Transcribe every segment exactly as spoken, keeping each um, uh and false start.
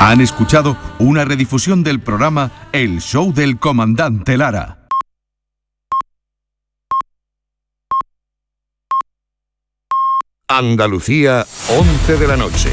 Han escuchado una redifusión del programa El Show del Comandante Lara. Andalucía, once de la noche.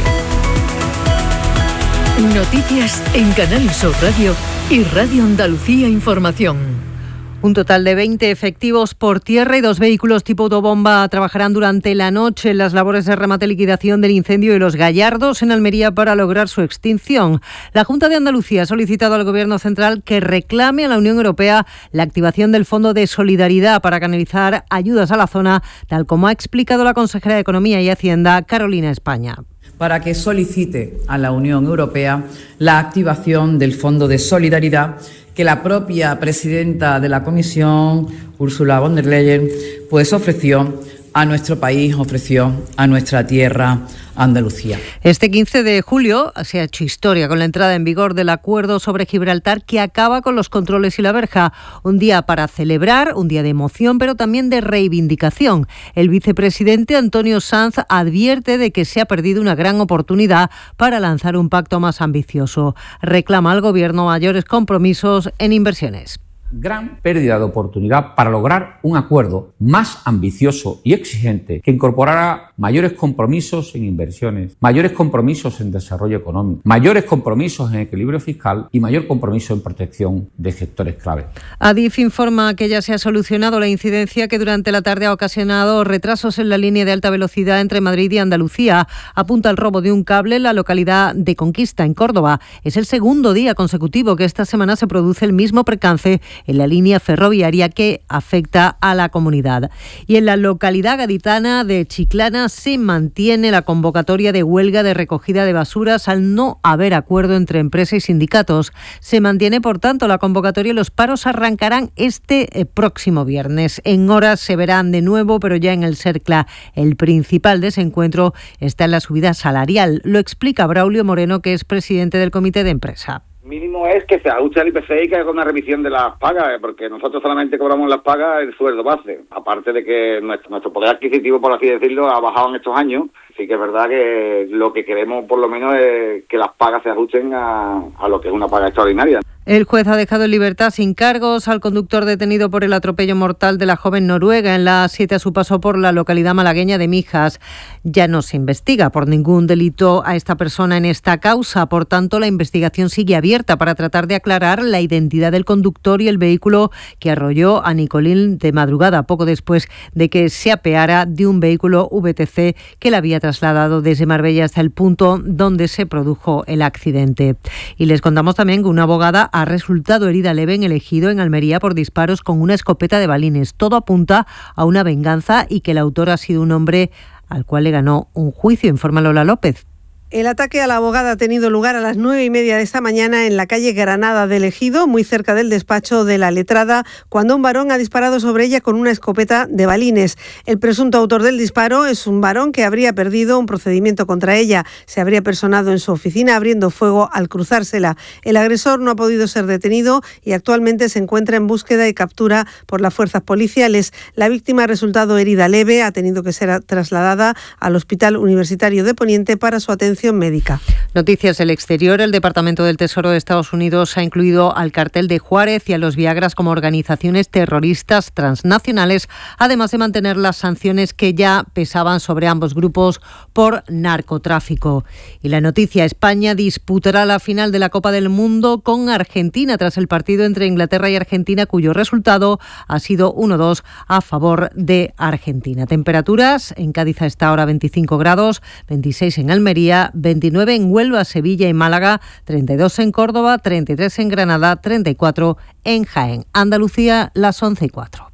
Noticias en Canal Sur Radio y Radio Andalucía Información. Un total de veinte efectivos por tierra y dos vehículos tipo autobomba trabajarán durante la noche en las labores de remate y liquidación del incendio de Los Gallardos en Almería para lograr su extinción. La Junta de Andalucía ha solicitado al Gobierno central que reclame a la Unión Europea la activación del Fondo de Solidaridad para canalizar ayudas a la zona, tal como ha explicado la consejera de Economía y Hacienda, Carolina España. Para que solicite a la Unión Europea la activación del Fondo de Solidaridad que la propia presidenta de la Comisión, Ursula von der Leyen, pues ofreció a nuestro país, ofreció a nuestra tierra, Andalucía. Este quince de julio se ha hecho historia con la entrada en vigor del acuerdo sobre Gibraltar que acaba con los controles y la verja. Un día para celebrar, un día de emoción, pero también de reivindicación. El vicepresidente Antonio Sanz advierte de que se ha perdido una gran oportunidad para lanzar un pacto más ambicioso. Reclama al Gobierno mayores compromisos en inversiones. Gran pérdida de oportunidad para lograr un acuerdo más ambicioso y exigente que incorporara mayores compromisos en inversiones, mayores compromisos en desarrollo económico, mayores compromisos en equilibrio fiscal y mayor compromiso en protección de sectores clave. Adif informa que ya se ha solucionado la incidencia que durante la tarde ha ocasionado retrasos en la línea de alta velocidad entre Madrid y Andalucía. Apunta el robo de un cable en la localidad de Conquista, en Córdoba. Es el segundo día consecutivo que esta semana se produce el mismo percance en la línea ferroviaria que afecta a la comunidad. Y en la localidad gaditana de Chiclana se mantiene la convocatoria de huelga de recogida de basuras al no haber acuerdo entre empresa y sindicatos. Se mantiene, por tanto, la convocatoria y los paros arrancarán este próximo viernes. En horas se verán de nuevo, pero ya en el Cercla. El principal desencuentro está en la subida salarial. Lo explica Braulio Moreno, que es presidente del comité de empresa. Mínimo es que se ajuste al I P C y que haga una revisión de las pagas, porque nosotros solamente cobramos las pagas el sueldo base. Aparte de que nuestro, nuestro poder adquisitivo, por así decirlo, ha bajado en estos años. Sí que es verdad que lo que queremos por lo menos es que las pagas se ajusten a, a lo que es una paga extraordinaria. El juez ha dejado en libertad sin cargos al conductor detenido por el atropello mortal de la joven noruega en la A siete a su paso por la localidad malagueña de Mijas. Ya no se investiga por ningún delito a esta persona en esta causa. Por tanto, la investigación sigue abierta para tratar de aclarar la identidad del conductor y el vehículo que arrolló a Nicolín de madrugada, poco después de que se apeara de un vehículo V T C que la había trasladado desde Marbella hasta el punto donde se produjo el accidente. Y les contamos también que una abogada ha resultado herida leve en el Ejido, en Almería, por disparos con una escopeta de balines. Todo apunta a una venganza y que el autor ha sido un hombre al cual le ganó un juicio, informa Lola López. El ataque a la abogada ha tenido lugar a las nueve y media de esta mañana en la calle Granada del Ejido, muy cerca del despacho de la letrada, cuando un varón ha disparado sobre ella con una escopeta de balines. El presunto autor del disparo es un varón que habría perdido un procedimiento contra ella. Se habría personado en su oficina abriendo fuego al cruzársela. El agresor no ha podido ser detenido y actualmente se encuentra en búsqueda y captura por las fuerzas policiales. La víctima ha resultado herida leve, ha tenido que ser trasladada al Hospital Universitario de Poniente para su atención médica. Noticias del exterior. El Departamento del Tesoro de Estados Unidos ha incluido al cartel de Juárez y a los Viagras como organizaciones terroristas transnacionales, además de mantener las sanciones que ya pesaban sobre ambos grupos por narcotráfico. Y la noticia: España disputará la final de la Copa del Mundo con Argentina tras el partido entre Inglaterra y Argentina, cuyo resultado ha sido uno dos a favor de Argentina. Temperaturas: en Cádiz a esta hora veinticinco grados, veintiséis en Almería, veintinueve en Huelva, Sevilla y Málaga, treinta y dos en Córdoba, treinta y tres en Granada, treinta y cuatro en Jaén. Andalucía, las once y cuatro.